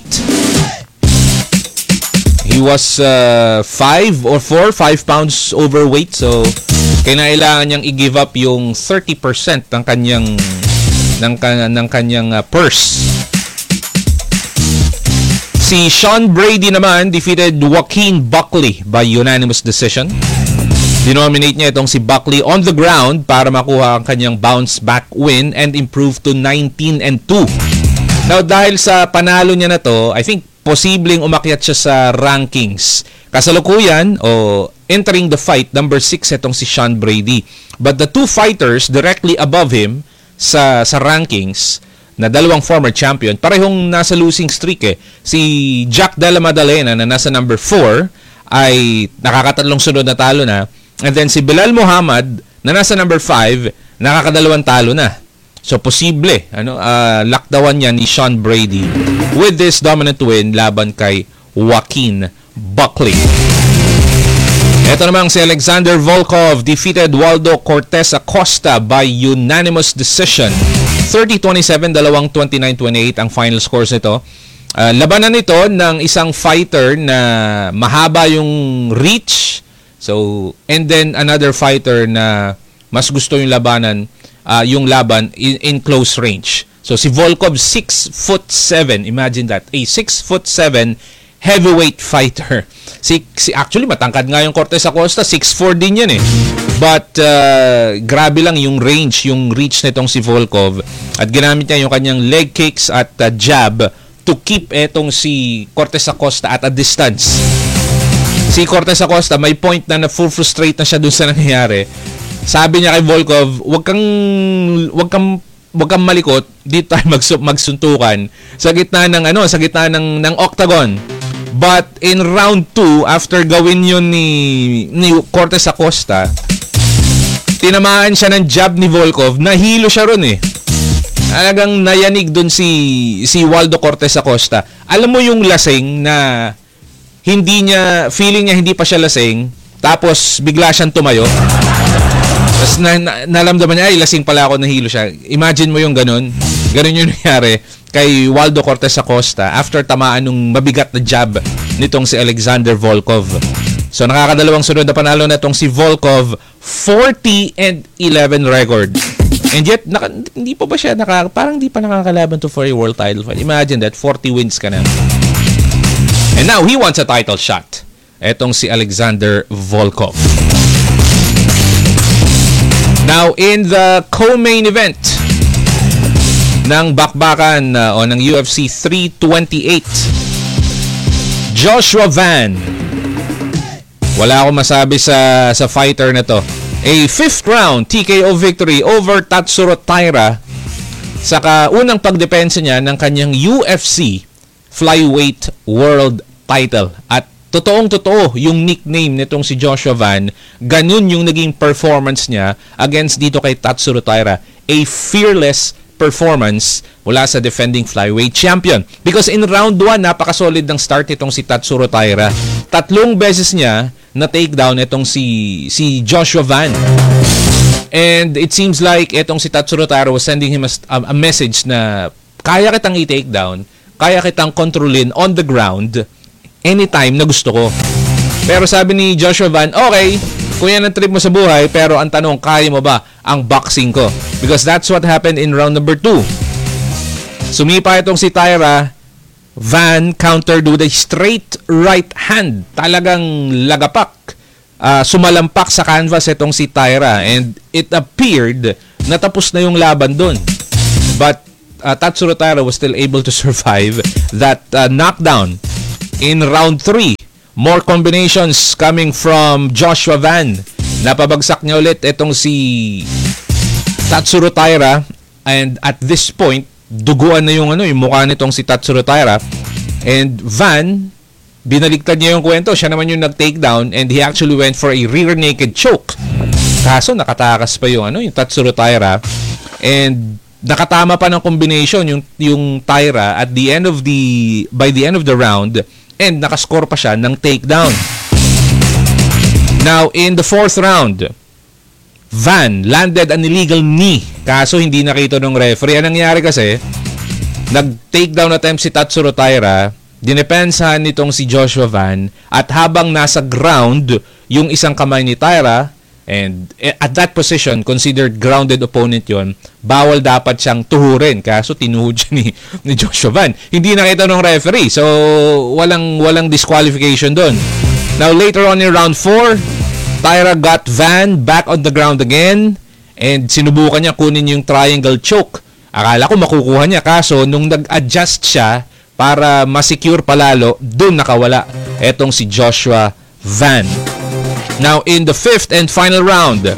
S9: He was uh, five or four, five pounds overweight, so kailangan niyang i-give up yung thirty percent ng kanyang ng, ng kanyang uh, purse. Si Sean Brady naman defeated Joaquin Buckley by unanimous decision. Dinominate niya itong si Buckley on the ground para makuha ang kanyang bounce back win and improve to nineteen and two. Now dahil sa panalo niya na to, I think posibleng umakyat siya sa rankings. Kasalukuyan o entering the fight, number six itong si Sean Brady. But the two fighters directly above him sa sa rankings na dalawang former champion, parehong nasa losing streak eh. Si Jack Della Maddalena na nasa number four ay nakakatatlong sunod na talo na. And then si Bilal Muhammad na nasa number five, nakakadalawang talo na. So posible, ano, uh, lockdown niya ni Sean Brady with this dominant win laban kay Joaquin Buckley. Ito namang si Alexander Volkov defeated Waldo Cortez Acosta by unanimous decision. thirty twenty-seven, dalawang twenty-nine twenty-eight ang final scores nito. Uh, labanan nito ng isang fighter na mahaba yung reach. So, and then another fighter na mas gusto yung labanan, uh, yung laban in, in close range. So, si Volkov, six foot seven. Imagine that. A six foot seven heavyweight fighter. Si, si actually, matangkad nga yung Cortez Acosta. six foot four din yan eh. But, uh, grabe lang yung range, yung reach nitong si Volkov. At ginamit niya yung kanyang leg kicks at uh, jab to keep etong si Cortez Acosta at a distance. Si Cortez Acosta, may point na na-full frustrate na siya dun sa nangyayari. Sabi niya kay Volkov, wag kang, wag kang, wag kang malikot, dito tayo magsu- magsuntukan sa gitna ng, ano, sa gitna ng, ng octagon. But in round two, after gawin yun ni, ni Cortez Acosta, tinamaan siya ng jab ni Volkov, nahilo siya ron eh. Talagang nayanig dun si, si Waldo Cortez Acosta. Alam mo yung lasing na hindi niya, feeling niya hindi pa siya lasing, tapos bigla siyang tumayo. Tapos na, na, nalamdaman niya, ay lasing pala ako, nahilo siya. Imagine mo yung ganun. Ganun yung nangyari kay Waldo Cortez Acosta after tamaan ng mabigat na jab nitong si Alexander Volkov. So nakakadalawang sunod na panalo na itong si Volkov, forty and eleven record. And yet, naka, hindi pa ba siya, naka, parang hindi pa nakakalaban to for a world title fight. Imagine that, forty wins ka na. And now, he wants a title shot. Etong si Alexander Volkov. Now, in the co-main event ng bakbakan uh, o ng U F C three twenty-eight, Joshua Van. Wala akong masabi sa, sa fighter na to. A fifth round T K O victory over Tatsuro Taira sa unang pagdepensa niya ng kanyang U F C flyweight world title. At totoong totoo yung nickname nitong si Joshua Van, ganun yung naging performance niya against dito kay Tatsuro Taira. A fearless performance mula sa defending flyweight champion. Because in round one, napaka-solid ng start itong si Tatsuro Taira. Tatlong beses niya na takedown itong si, si Joshua Van. And it seems like itong si Tatsuro Taira was sending him a, a message na kaya kitang i-takedown, kaya kitang kontrolin on the ground anytime na gusto ko. Pero sabi ni Joshua Van, okay, kung yan ang trip mo sa buhay, pero ang tanong, kaya mo ba ang boxing ko? Because that's what happened in round number two. Sumipa itong si Taira, Van countered with a straight right hand. Talagang lagapak uh, sumalampak sa canvas itong si Taira, and it appeared na tapos na yung laban doon. But uh, Tatsuro Taira was still able to survive that uh, knockdown in round three. More combinations coming from Joshua Van. Napabagsak niya ulit itong si Tatsuro Taira, and at this point duguan na yung ano yung mukha nitong si Tatsuro Taira, and Van binaligtad niya yung kwento. Siya naman yung nag-takedown, and he actually went for a rear naked choke. Kaso nakatakas pa yung ano yung Tatsuro Taira, and nakatama pa ng combination yung yung Taira at the end of the by the end of the round, and nakascore pa siya ng takedown. Now, in the fourth round, Van landed an illegal knee. Kaso hindi nakita ng referee. Anong nangyari kasi, nag-takedown attempt si Tatsuro Taira, dinepensahan nitong si Joshua Van, at habang nasa ground yung isang kamay ni Taira, and at that position, considered grounded opponent yon, bawal dapat siyang tuhurin. Kaso tinuhod siya ni, ni Joshua Van. Hindi nakita ng referee. So, walang, walang disqualification doon. Now, later on in round four, Taira got Van back on the ground again, and sinubukan niya kunin yung triangle choke. Akala ko makukuha niya. Kaso, nung nag-adjust siya para ma-secure palalo, doon nakawala etong si Joshua Van. Now, in the fifth and final round,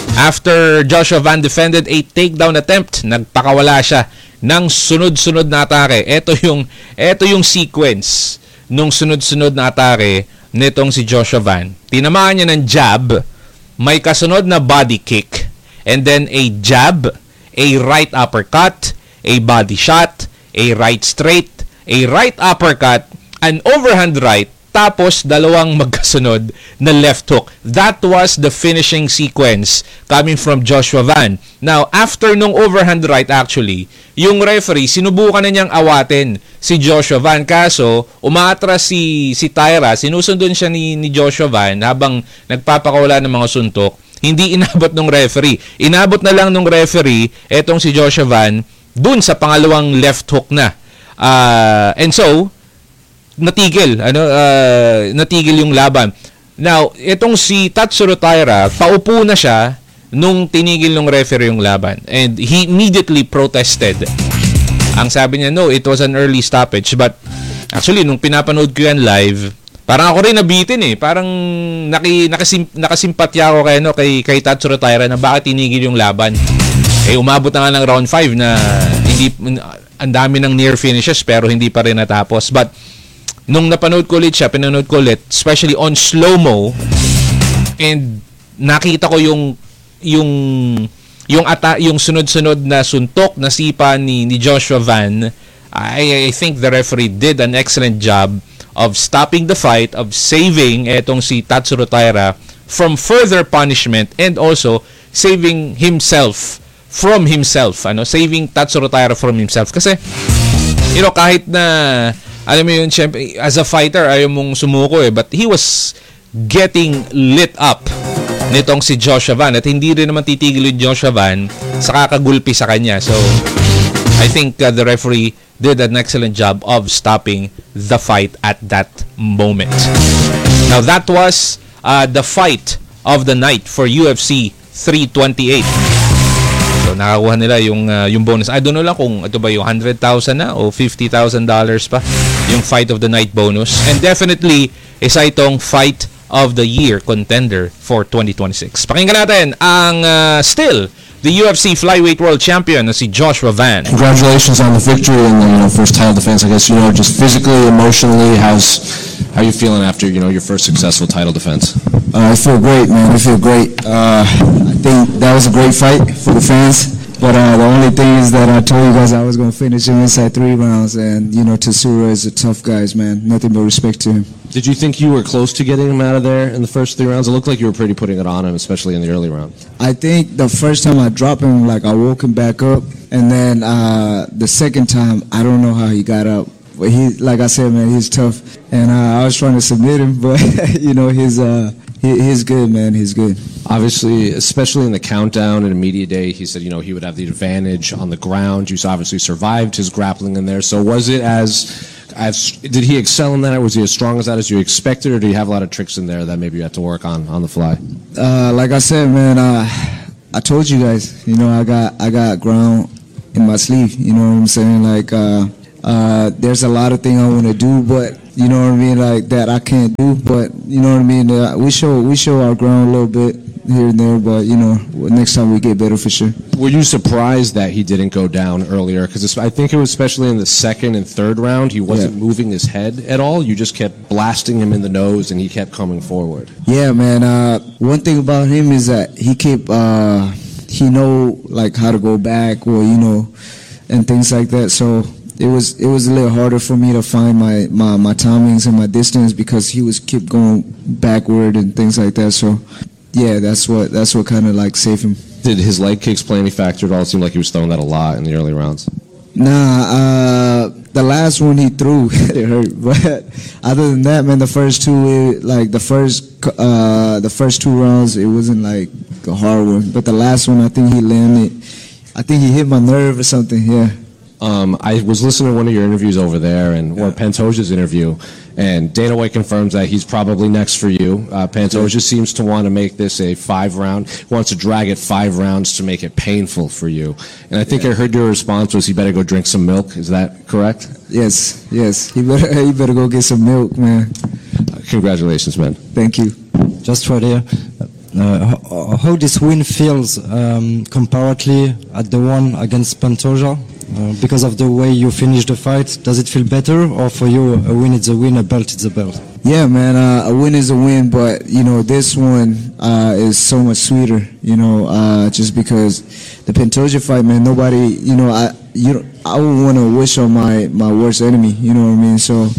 S9: after Joshua Van defended a takedown attempt, nagpakawala siya ng sunod-sunod na atake. Ito yung, ito yung sequence nung sunod-sunod na atake nitong si Joshua Van. Tinamaan niya ng jab, may kasunod na body kick, and then a jab, a right uppercut, a body shot, a right straight, a right uppercut, an overhand right, tapos dalawang magkasunod na left hook. That was the finishing sequence coming from Joshua Van. Now, after nung overhand right actually, yung referee sinubukan na niyang awatin si Joshua Van. Kaso, umaatras si, si Taira, sinusundon siya ni, ni Joshua Van habang nagpapakawala ng mga suntok. Hindi inabot ng referee. Inabot na lang ng referee etong si Joshua Van dun sa pangalawang left hook na. Uh, and so, natigil ano uh, natigil yung laban. Now, itong si Tatsuro Taira, paupo na siya nung tinigil ng referee yung laban, and he immediately protested. Ang sabi niya, no, it was an early stoppage. But actually, nung pinapanood ko yan live, parang ako rin nabitin eh. Parang naki, nakasim, nakasimpatya ako kay, no, kay, kay Tatsuro Taira na bakit tinigil yung laban. Eh, umabot na nga ng round five na hindi, ang dami ng near finishes pero hindi pa rin natapos. But nung napanood ko ulit siya, pinanood ko ulit, especially on slow-mo, and nakita ko yung yung yung ata yung sunod-sunod na suntok na sipa ni, ni Joshua Van, I, I think the referee did an excellent job of stopping the fight, of saving etong si Tatsuro Taira from further punishment, and also saving himself from himself, ano, saving Tatsuro Taira from himself. Kasi, you know, kahit na alam mo yun, syempre, as a fighter, ayaw mong sumuko eh. But he was getting lit up nitong si Joshua Van. At hindi rin naman titigil yung Joshua Van sa kakagulpi sa kanya. So, I think uh, the referee did an excellent job of stopping the fight at that moment. Now, that was uh, the fight of the night for U F C three twenty-eight. So, nakakuha nila yung, uh, yung bonus. I don't know lang kung ito ba yung one hundred thousand na o fifty thousand dollars pa yung fight of the night bonus. And definitely, isa itong fight of the year contender for twenty twenty-six. Pakinggan natin ang uh, still the U F C flyweight world champion na si Joshua Van.
S12: Congratulations on the victory and the, you know, first title defense. I guess, you know, just physically, emotionally, how's how are you feeling after, you know, your first successful title defense?
S13: Uh, I feel great, man. I feel great. Uh, I think that was a great fight for the fans. But uh, the only thing is that I told you guys I was going to finish him inside three rounds. And, you know, Tatsuro is a tough guy, man. Nothing but respect to him.
S12: Did you think you were close to getting him out of there in the first three rounds? It looked like you were pretty putting it on him, especially in the early round.
S13: I think the first time I dropped him, like, I woke him back up. And then uh, the second time, I don't know how he got up. But he, like I said, man, he's tough. And uh, I was trying to submit him, but, you know, he's... Uh, He, he's good, man. He's good.
S12: Obviously, especially in the countdown and media day, he said, you know, he would have the advantage on the ground. You obviously survived his grappling in there. So was it as I've, did he excel in that? Or was he as strong as that as you expected, or do you have a lot of tricks in there that maybe you had to work on on the fly?
S13: Uh, like I said, man, uh, I told you guys, you know, I got I got ground in my sleeve. You know what I'm saying? Like, uh, uh, there's a lot of things I want to do, but you know what I mean, like that I can't do. But you know what I mean. Uh, we show we show our ground a little bit here and there, but you know, next time we get better for sure.
S12: Were you surprised that he didn't go down earlier? Because I think it was especially in the second and third round, he wasn't yeah. moving his head at all. You just kept blasting him in the nose, and he kept coming forward.
S13: Yeah, man. Uh, one thing about him is that he kept uh, he know like how to go back, or you know, and things like that. So it was it was a little harder for me to find my, my, my timings and my distance because he was kept going backward and things like that. So yeah, that's what that's what kind of like saved him.
S12: Did his leg kicks play any factor at all? It seemed like he was throwing that a lot in the early rounds.
S13: Nah, uh, the last one he threw, it hurt. But other than that, man, the first two, it, like the first, uh, the first two rounds, it wasn't like a hard one. But the last one, I think he landed. I think he hit my nerve or something. Yeah.
S12: Um, I was listening to one of your interviews over there, and yeah. or Pantoja's interview, and Dana White confirms that he's probably next for you. Uh, Pantoja yeah. seems to want to make this a five-round, wants to drag it five rounds to make it painful for you. And I think yeah. I heard your response was he better go drink some milk. Is that correct?
S13: Yes, yes. He better, he better go get some milk, man.
S12: Uh, congratulations, man.
S13: Thank you.
S14: Just right here. Uh, how, how this win feels um, comparatively at the one against Pantoja? Uh, because of the way you finished the fight, does it feel better, or for you a win is a win, a belt is a belt?
S13: Yeah, man, uh, a win is a win, but you know this one uh, is so much sweeter. You know, uh, just because the Pantoja fight, man, nobody, you know, I you know, I would want to wish on my my worst enemy. You know what I mean? So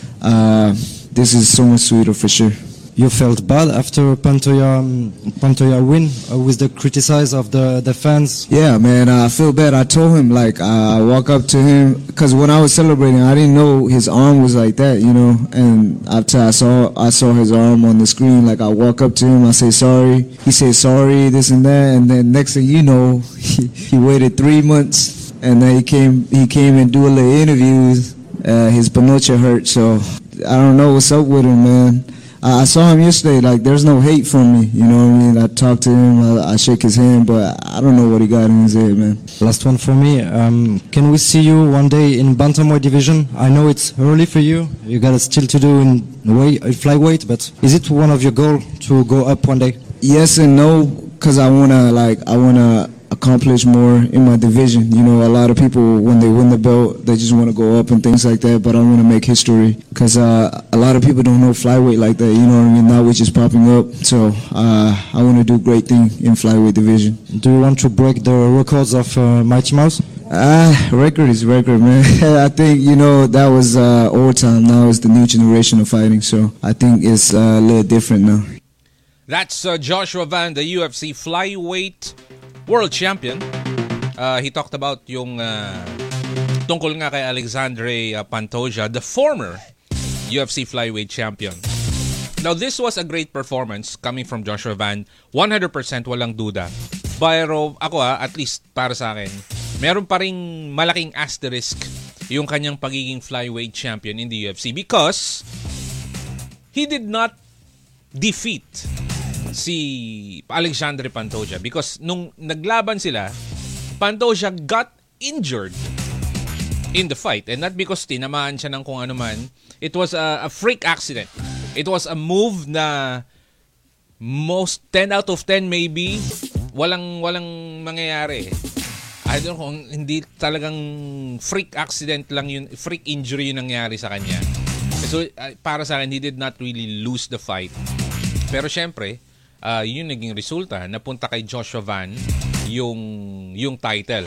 S13: uh, this is so much sweeter for sure.
S14: You felt bad after Pantoja um, Pantoja win uh, with the criticize of the, the fans?
S13: Yeah, man, uh, I feel bad. I told him, like, uh, I walk up to him, because when I was celebrating, I didn't know his arm was like that, you know, and after I saw I saw his arm on the screen, like, I walk up to him, I say sorry, he says sorry, this and that, and then next thing you know, he, he waited three months, and then he came, he came and do a little interviews, uh, his panocha hurt, so I don't know what's up with him, man. I saw him yesterday, like, there's no hate from me, you know what I mean? I talked to him, I, I shake his hand, but I don't know what he got in his head, man.
S14: Last one for me. Um, can we see you one day in bantamweight division? I know it's early for you. You got still to do in weight, flyweight, but is it one of your goals to go up one day?
S13: Yes and no, because I want to, like, I want to accomplish more in my division. You know, a lot of people, when they win the belt, they just want to go up and things like that, but I want to make history because uh, a lot of people don't know flyweight like that, you know what I mean, now we're just popping up, so uh, I want to do great thing in flyweight division.
S14: Do you want to break the records of uh, Mighty Mouse?
S13: Ah, uh, record is record, man. I think, you know, that was uh, old time, now it's the new generation of fighting, so I think it's uh, a little different now.
S9: That's uh, Joshua Van, the U F C flyweight world champion. Uh, he talked about yung uh, tungkol nga kay Alexandre uh, Pantoja, the former U F C flyweight champion. Now, this was a great performance coming from Joshua Van. one hundred percent walang duda. Pero ako ah, at least para sa akin, meron pa ring malaking asterisk yung kanyang pagiging flyweight champion in the U F C because he did not defeat si Alexandre Pantoja because nung naglaban sila, Pantoja got injured in the fight, and not because tinamaan siya ng kung ano man. It was a, a freak accident. It was a move na most ten out of ten maybe walang walang mangyayari. I don't know kung hindi talagang freak accident lang yun, freak injury yung nangyari sa kanya. So uh, para sa akin, he did not really lose the fight. Pero syempre, Uh, yun yung naging resulta. Napunta kay Joshua Van yung, yung title.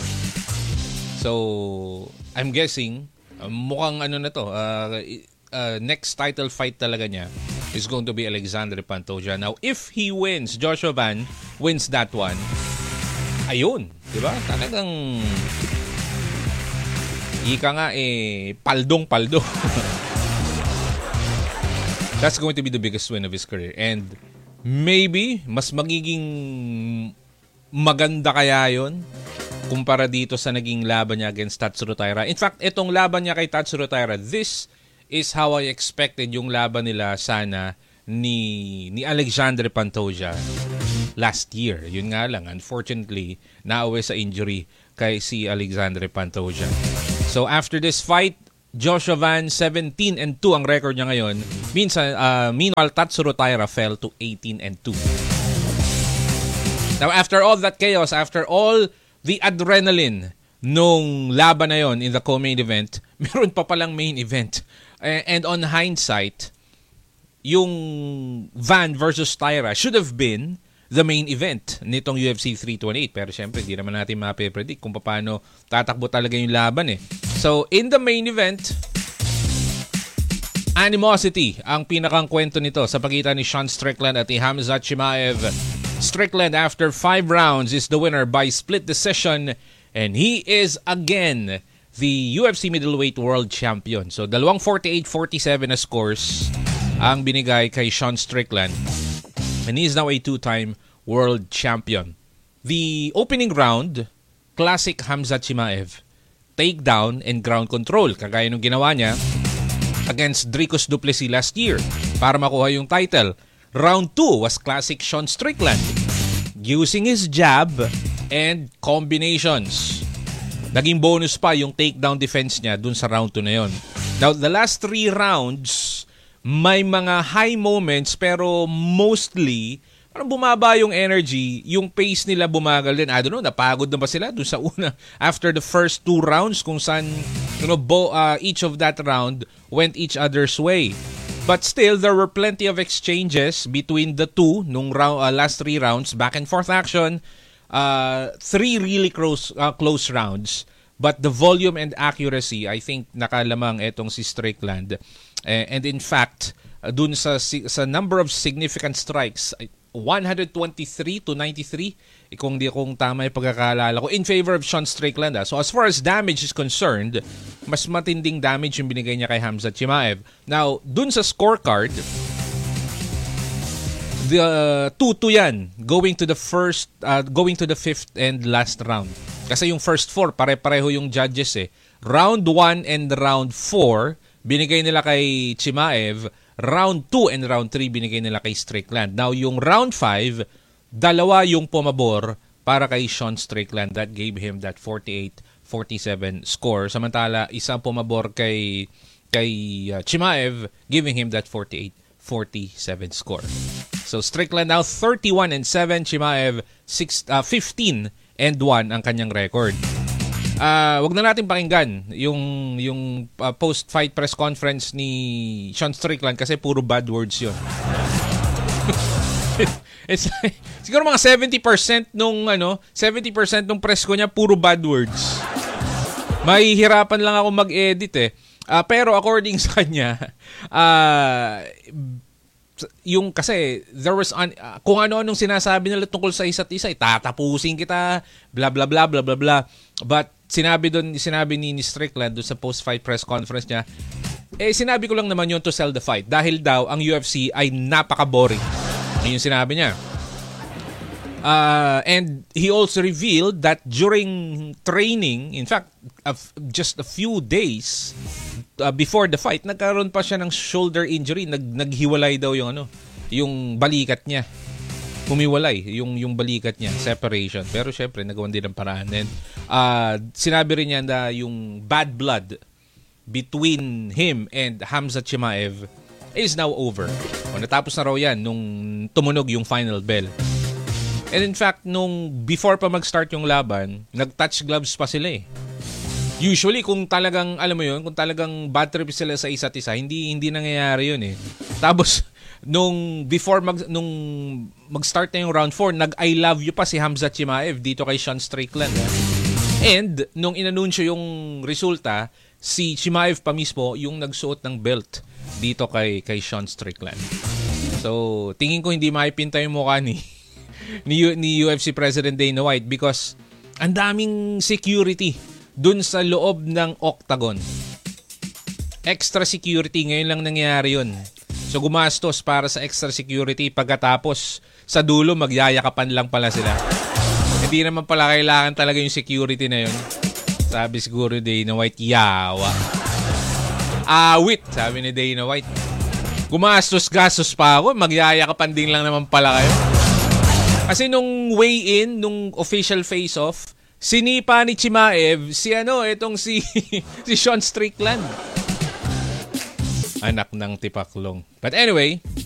S9: So, I'm guessing, uh, mukhang ano na to, uh, uh, next title fight talaga niya is going to be Alexandre Pantoja. Now, if he wins, Joshua Van wins that one, ayun, di ba? Talagang, ika nga eh, paldong-paldo. That's going to be the biggest win of his career. And maybe, mas magiging maganda kaya yun kumpara dito sa naging laban niya against Tatsuro Taira. In fact, itong laban niya kay Tatsuro Taira, this is how I expected yung laban nila sana ni ni Alexandre Pantoja last year. Yun nga lang, unfortunately, nauwi sa injury kay si Alexandre Pantoja. So after this fight, Joshua Van seventeen and two ang record niya ngayon. Minsan, uh, meanwhile, Tatsuro Taira fell to eighteen and two. Now, after all that chaos, after all the adrenaline nung laban na yon in the co-main event, meron pa palang main event. And on hindsight, yung Van versus Taira should have been the main event nitong U F C three twenty-eight. Pero syempre, hindi naman natin mapipredict kung paano tatakbo talaga yung laban eh. So, in the main event, animosity ang pinakang kwento nito sa pagitan ni Sean Strickland at ni Khamzat Chimaev. Strickland, after five rounds, is the winner by split decision, and he is again the U F C middleweight world champion. So, dalawang forty-eight forty-seven na scores ang binigay kay Sean Strickland, and he is now a two-time world champion. The opening round, classic Khamzat Chimaev, takedown and ground control, kagaya nung ginawa niya against Dricus du Plessis last year para makuha yung title. Round two was classic Sean Strickland, using his jab and combinations. Naging bonus pa yung takedown defense niya dun sa round two na yon. Now, the last three rounds, may mga high moments pero mostly parang bumaba yung energy, yung pace nila bumagal din. I don't know, napagod na ba sila dun sa una after the first two rounds kung saan you know, bo, uh, each of that round went each other's way. But still, there were plenty of exchanges between the two nung round, uh, last three rounds, back and forth action, uh, three really close uh, close rounds. But the volume and accuracy, I think nakalamang etong si Strickland. Uh, and in fact, uh, dun sa sa number of significant strikes, one twenty-three to ninety-three, kung di kung tama yung pagkakalala ko, in favor of Sean Strickland. Ah. So as far as damage is concerned, mas matinding damage yung binigay niya kay Khamzat Chimaev. Now, dun sa scorecard, the uh, two two yan, going to the first, uh, going to the fifth and last round. Kasi yung first four, pare-pareho yung judges eh. Round one and round four, binigay nila kay Chimaev. Round two and round three binigay nila kay Strickland. Now, yung round five, dalawa yung pumabor para kay Sean Strickland. That gave him that forty-eight forty-seven score. Samantala, isang pumabor kay, kay uh, Chimaev, giving him that forty-eight forty-seven score. So, Strickland now thirty-one and seven, Chimaev six, uh, fifteen and one ang kanyang record. Uh, wag na natin pakinggan yung yung uh, post-fight press conference ni Sean Strickland kasi puro bad words yun. It's like, siguro mga seventy percent nung ano, seventy percent nung press ko niya puro bad words. Mahihirapan lang ako mag-edit eh. Uh, pero according sa kanya, uh, yung kasi there was un, uh, kung ano-anong sinasabi nila tungkol sa isa't isa, itatapusin kita, blah blah blah blah blah blah. But sinabi doon, sinabi ni, ni Strickland doon sa post-fight press conference niya, eh sinabi ko lang naman yun to sell the fight dahil daw ang U F C ay napaka-boring. Yun yung sinabi niya. Uh, and he also revealed that during training, in fact, uh, just a few days uh, before the fight, nagkaroon pa siya ng shoulder injury. Nag, naghiwalay daw yung, ano, yung balikat niya. Humiwalay yung, yung balikat niya, separation. Pero syempre, nagawan din ng paraan. And uh, sinabi rin niya na yung bad blood between him and Khamzat Chimaev is now over. O, natapos na raw yan nung tumunog yung final bell. And in fact, nung before pa mag-start yung laban, nag-touch gloves pa sila eh. Usually, kung talagang, alam mo yun, kung talagang bad trip sila sa isa't isa, hindi hindi nangyayari yun eh. Tapos, nung before mag, nung mag-start na yung round four, nag-I love you pa si Khamzat Chimaev dito kay Sean Strickland. Eh. And, nung inanunsyo yung resulta, si Chimaev pa mismo yung nagsuot ng belt dito kay, kay Sean Strickland. So, tingin ko hindi maipinta yung mukha ni ni, ni U F C President Dana White because ang daming security dun sa loob ng octagon. Extra security, ngayon lang nangyayari yun. So gumastos para sa extra security, pagkatapos sa dulo magyayakapan lang pala sila. Hindi naman pala kailangan talaga yung security na yun. Sabi siguro Dana White, yawa. Awit, sabi ni Dana White. Gumastos-gastos pa ako, magyayakapan din lang naman pala kayo. Kasi nung weigh-in, nung official face-off, sinipa ni Chimaev si ano, itong si si Sean Strickland. Anak ng tipaklong. But anyway,